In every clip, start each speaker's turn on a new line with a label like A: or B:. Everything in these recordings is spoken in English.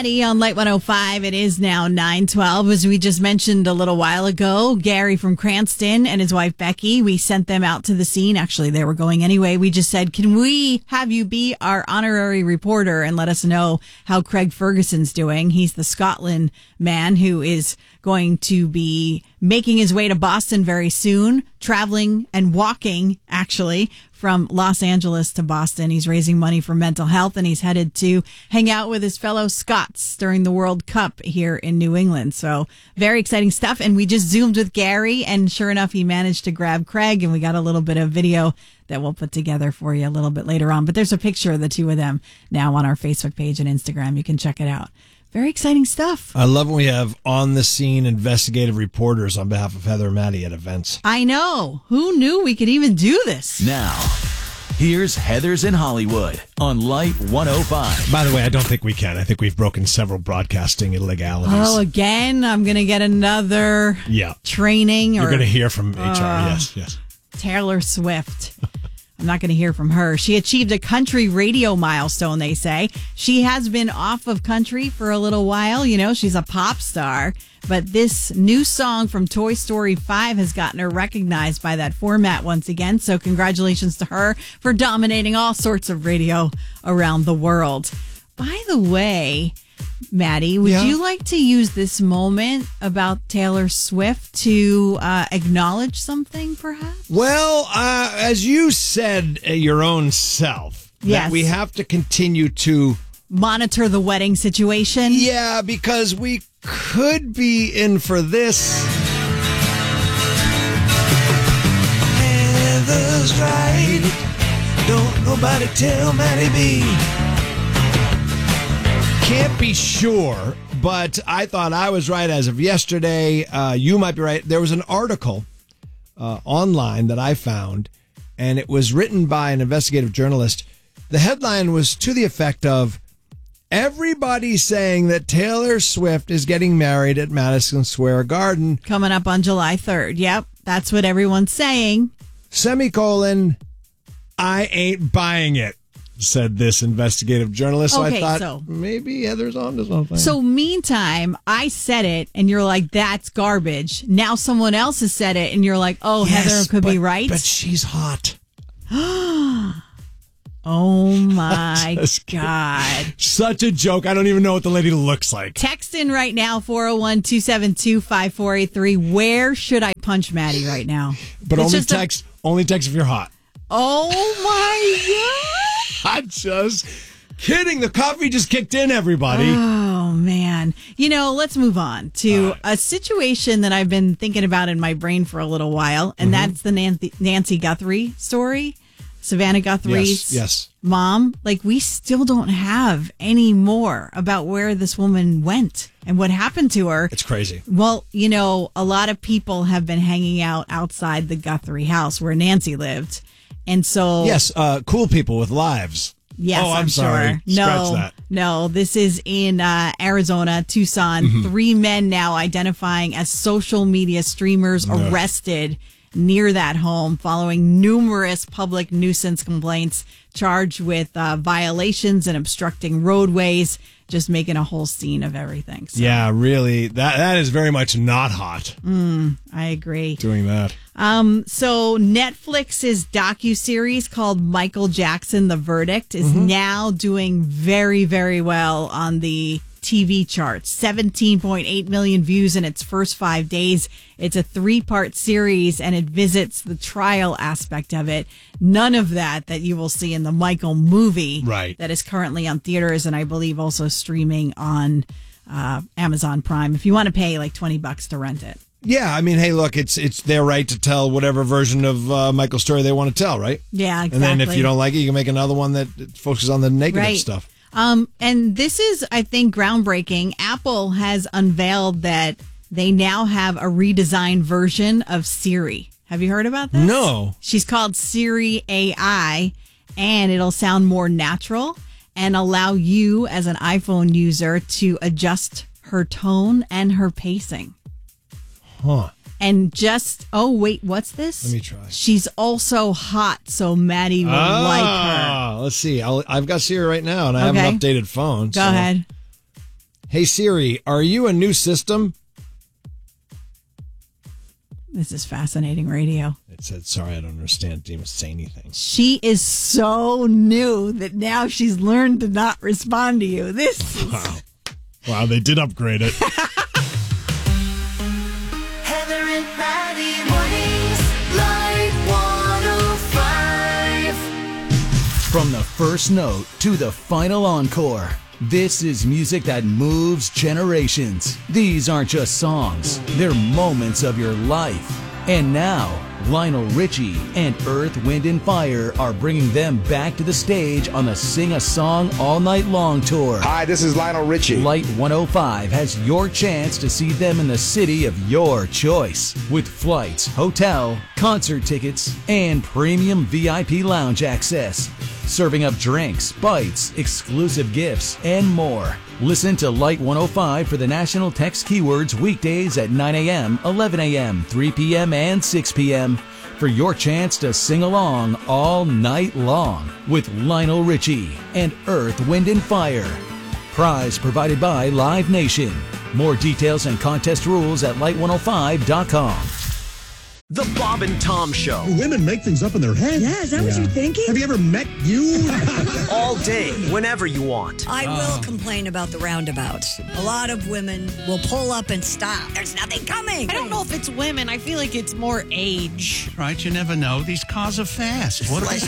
A: Maddie on Light 105. It is now 9:12. As we just mentioned a little while ago, Gary from Cranston and his wife Becky, we sent them out to the scene. Actually, they were going anyway. We just said, can we have you be our honorary reporter and let us know how Craig Ferguson's doing? He's the Scotland man who is going to be making his way to Boston very soon, traveling and walking, actually, from Los Angeles to Boston. He's raising money for mental health, and he's headed to hang out with his fellow Scots during the World Cup here in New England. So very exciting stuff. And we just zoomed with Gary, and sure enough, he managed to grab Craig, and we got a little bit of video that we'll put together for you a little bit later on. But there's a picture of the two of them now on our Facebook page and Instagram. You can check it out. Very exciting stuff.
B: I love when we have on-the-scene investigative reporters on behalf of Heather and Maddie at events.
A: I know. Who knew we could even do this?
C: Now, here's Heather's in Hollywood on Light 105.
B: By the way, I don't think we can. I think we've broken several broadcasting illegalities.
A: Oh, again? I'm going to get another training.
B: You're going to hear from HR. Yes.
A: Taylor Swift. I'm not going to hear from her. She achieved a country radio milestone, they say. She has been off of country for a little while. You know, she's a pop star. But this new song from Toy Story 5 has gotten her recognized by that format once again. So congratulations to her for dominating all sorts of radio around the world. By the way, Maddie, would you like to use this moment about Taylor Swift to acknowledge something, perhaps?
B: Well, as you said your own self, that we have to continue to
A: monitor the wedding situation.
B: Yeah, because we could be in for this. Heather's right. Don't nobody tell Maddie B. Can't be sure, but I thought I was right as of yesterday. You might be right. There was an article online that I found, and it was written by an investigative journalist. The headline was to the effect of, everybody saying that Taylor Swift is getting married at Madison Square Garden.
A: Coming up on July 3rd. Yep, that's what everyone's saying.
B: Semicolon, I ain't buying it, said this investigative journalist. So
A: okay,
B: I thought maybe Heather's on to something.
A: So meantime, I said it and you're like, that's garbage. Now someone else has said it and you're like, oh, yes, Heather could be right.
B: But she's hot.
A: Oh my God.
B: Such a joke. I don't even know what the lady looks like.
A: Text in right now, 401-272-5483. Where should I punch Maddie right now?
B: But only text if you're hot.
A: Oh my God.
B: I'm just kidding. The coffee just kicked in, everybody.
A: Oh, man. You know, let's move on to a situation that I've been thinking about in my brain for a little while, and that's the Nancy Guthrie story. Savannah Guthrie's mom. Like, we still don't have any more about where this woman went and what happened to her.
B: It's crazy.
A: Well, you know, a lot of people have been hanging out outside the Guthrie house where Nancy lived. And so...
B: Yes, cool people with lives.
A: Yes,
B: I'm sorry.
A: Sure. No, this is in Arizona, Tucson. 3 men now identifying as social media streamers arrested near that home following numerous public nuisance complaints, charged with violations and obstructing roadways, just making a whole scene of everything. So.
B: Yeah, really. That is very much not hot.
A: I agree.
B: Doing that.
A: So Netflix's docuseries called Michael Jackson, The Verdict is now doing very, very well on the TV charts. 17.8 million views in its first 5 days. It's a 3-part series, and it visits the trial aspect of it. None of that you will see in the Michael movie that is currently on theaters and I believe also streaming on Amazon Prime if you want to pay like $20 to rent it.
B: Yeah, I mean, hey, look, it's their right to tell whatever version of Michael's story they want to tell, right?
A: Yeah, exactly.
B: And then if you don't like it, you can make another one that focuses on the negative stuff.
A: And this is, I think, groundbreaking. Apple has unveiled that they now have a redesigned version of Siri. Have you heard about this?
B: No.
A: She's called Siri AI, and it'll sound more natural and allow you as an iPhone user to adjust her tone and her pacing.
B: Huh.
A: And just, what's this?
B: Let me try.
A: She's also hot, so Maddie would like her.
B: Let's see. I've got Siri right now, and I have an updated phone.
A: Go ahead.
B: Hey Siri, are you a new system?
A: This is fascinating radio.
B: It said, sorry, I don't understand. Didn't even say anything.
A: She is so new that now she's learned to not respond to you.
B: Wow, they did upgrade it.
D: Heather and Maddie mornings, Light 105.
C: From the first note to the final encore, this is music that moves generations. These aren't just songs, they're moments of your life. And now, Lionel Richie and Earth, Wind & Fire are bringing them back to the stage on the Sing a Song All Night Long tour.
E: Hi, this is Lionel Richie.
C: Light 105 has your chance to see them in the city of your choice with flights, hotel, concert tickets, and premium VIP lounge access. Serving up drinks, bites, exclusive gifts, and more. Listen to Light 105 for the national text keywords weekdays at 9 a.m., 11 a.m., 3 p.m., and 6 p.m. for your chance to sing along all night long with Lionel Richie and Earth, Wind & Fire. Prize provided by Live Nation. More details and contest rules at light105.com.
F: The Bob and Tom Show.
G: Women make things up in their head.
H: Yeah, is that what you're thinking?
G: Have you ever met you?
F: All day, whenever you want.
H: I will complain about the roundabouts. A lot of women will pull up and stop. There's nothing coming.
I: I don't know if it's women. I feel like it's more age.
J: Right, you never know. These cars are fast. What
F: They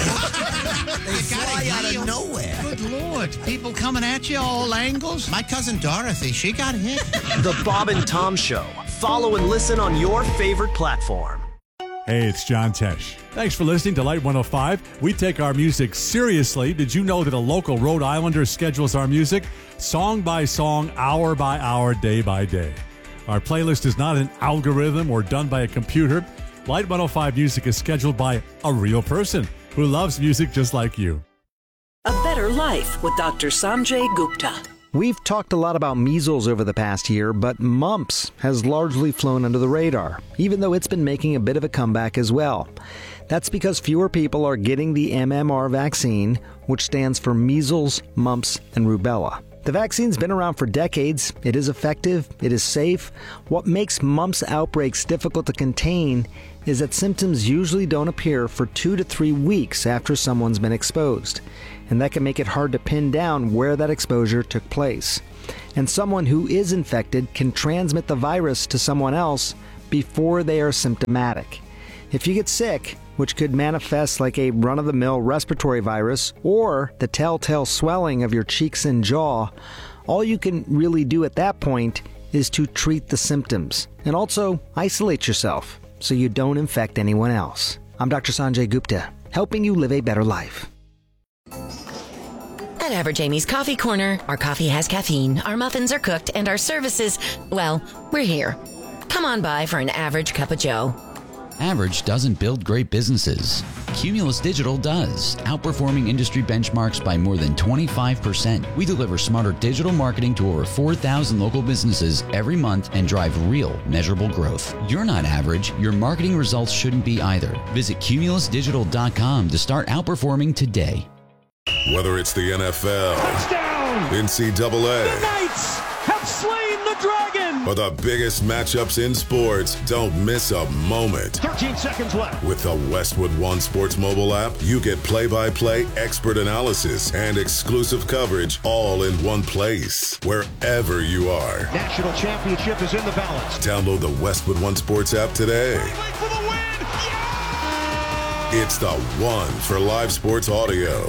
F: fly out of nowhere.
J: Good Lord. People coming at you all angles. My cousin Dorothy, she got hit.
F: The Bob and Tom Show. Follow and listen on your favorite platform.
K: Hey, it's John Tesh. Thanks for listening to Light 105. We take our music seriously. Did you know that a local Rhode Islander schedules our music song by song, hour by hour, day by day? Our playlist is not an algorithm or done by a computer. Light 105 music is scheduled by a real person who loves music just like you.
L: A Better Life with Dr. Sanjay Gupta.
M: We've talked a lot about measles over the past year, but mumps has largely flown under the radar, even though it's been making a bit of a comeback as well. That's because fewer people are getting the MMR vaccine, which stands for measles, mumps, and rubella. The vaccine's been around for decades. It is effective. It is safe. What makes mumps outbreaks difficult to contain is that symptoms usually don't appear for 2 to 3 weeks after someone's been exposed. And that can make it hard to pin down where that exposure took place. And someone who is infected can transmit the virus to someone else before they are symptomatic. If you get sick, which could manifest like a run-of-the-mill respiratory virus or the telltale swelling of your cheeks and jaw, all you can really do at that point is to treat the symptoms and also isolate yourself so you don't infect anyone else. I'm Dr. Sanjay Gupta, helping you live a better life.
N: At Average Amy's Coffee Corner, our coffee has caffeine, our muffins are cooked, and our services, well, we're here. Come on by for an average cup of joe.
O: Average doesn't build great businesses. Cumulus Digital does, outperforming industry benchmarks by more than 25%. We deliver smarter digital marketing to over 4,000 local businesses every month and drive real, measurable growth. You're not average. Your marketing results shouldn't be either. Visit cumulusdigital.com to start outperforming today.
P: Whether it's the NFL, touchdown, NCAA,
Q: the Knights have slain the dragon,
P: or the biggest matchups in sports, don't miss a moment.
Q: 13 seconds left.
P: With the Westwood One Sports mobile app, you get play-by-play expert analysis and exclusive coverage all in one place, wherever you are.
Q: National championship is in the balance.
P: Download the Westwood One Sports app today.
Q: For the win! Yeah!
P: It's the one for live sports audio.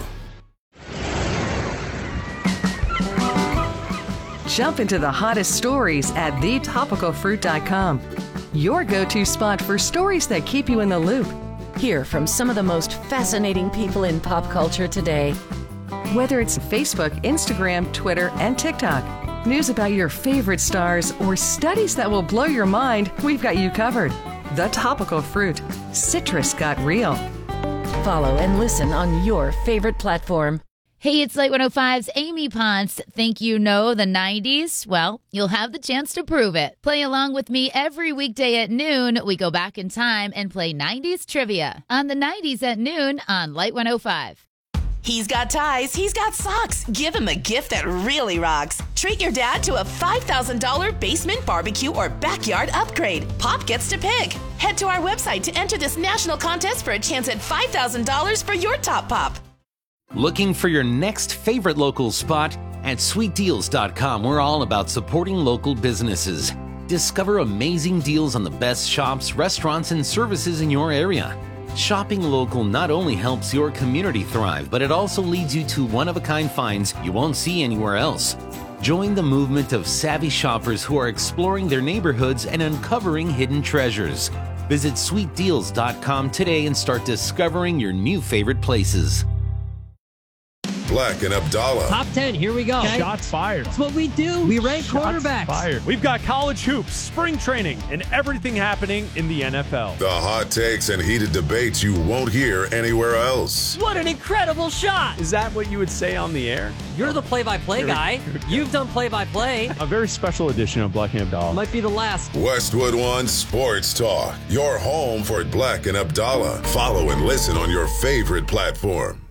R: Jump into the hottest stories at thetopicalfruit.com. Your go-to spot for stories that keep you in the loop.
N: Hear from some of the most fascinating people in pop culture today.
R: Whether it's Facebook, Instagram, Twitter, and TikTok, news about your favorite stars, or studies that will blow your mind, we've got you covered. The Topical Fruit. Citrus got real.
N: Follow and listen on your favorite platform.
S: Hey, it's Light 105's Amy Ponce. Think you know the 90s? Well, you'll have the chance to prove it. Play along with me every weekday at noon. We go back in time and play 90s trivia on the 90s at noon on Light 105.
E: He's got ties, he's got socks. Give him a gift that really rocks. Treat your dad to a $5,000 basement barbecue or backyard upgrade. Pop gets to pick. Head to our website to enter this national contest for a chance at $5,000 for your top pop.
T: Looking for your next favorite local spot? At sweetdeals.com, we're all about supporting local businesses. Discover amazing deals on the best shops, restaurants, and services in your area. Shopping local not only helps your community thrive, but it also leads you to one-of-a-kind finds you won't see anywhere else. Join the movement of savvy shoppers who are exploring their neighborhoods and uncovering hidden treasures. Visit sweetdeals.com today and start discovering your new favorite places.
P: Black and Abdallah.
U: Top 10, here we go. Okay.
V: Shots fired.
U: That's what we do. We rank quarterbacks.
V: Fired. We've got college hoops, spring training, and everything happening in the NFL.
P: The hot takes and heated debates you won't hear anywhere else.
U: What an incredible shot.
V: Is that what you would say on the air?
U: You're the play-by-play guy. You've done play-by-play.
V: A very special edition of Black and Abdallah.
U: Might be the last.
P: Westwood One Sports Talk. Your home for Black and Abdallah. Follow and listen on your favorite platform.